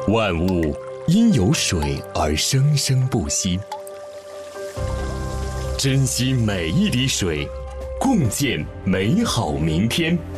万物因有水而生生不息，珍惜每一滴水，共建美好明天。